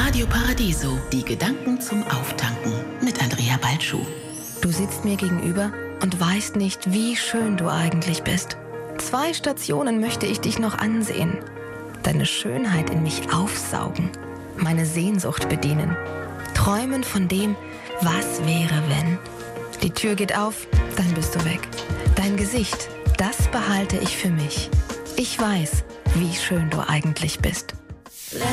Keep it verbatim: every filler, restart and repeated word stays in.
Radio Paradiso, die Gedanken zum Auftanken mit Andrea Balschuh. Du sitzt mir gegenüber und weißt nicht, wie schön du eigentlich bist. Zwei Stationen möchte ich dich noch ansehen. Deine Schönheit in mich aufsaugen, meine Sehnsucht bedienen. Träumen von dem, was wäre, wenn. Die Tür geht auf, dann bist du weg. Dein Gesicht, das behalte ich für mich. Ich weiß, wie schön du eigentlich bist.